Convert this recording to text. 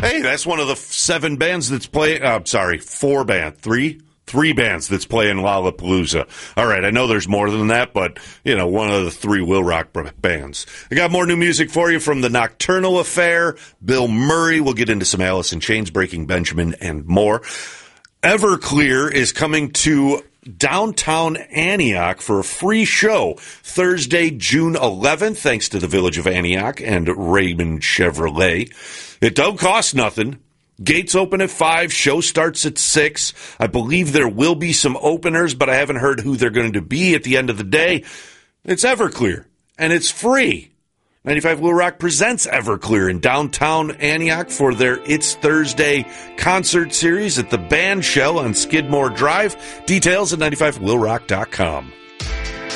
Hey, that's one of the seven bands that's playing. Three bands that's playing Lollapalooza. All right, I know there's more than that, but, one of the three Will Rock bands. I got more new music for you from the Nocturnal Affair, Bill Murray. We'll get into some Alice in Chains, Breaking Benjamin, and more. Everclear is coming to downtown Antioch for a free show Thursday, June 11th, thanks to the Village of Antioch and Raymond Chevrolet. It don't cost nothing. Gates open at 5, show starts at 6. I believe there will be some openers, but I haven't heard who they're going to be at the end of the day. It's Everclear, and it's free. 95 Will Rock presents Everclear in downtown Antioch for their It's Thursday concert series at the Band Shell on Skidmore Drive. Details at 95willrock.com.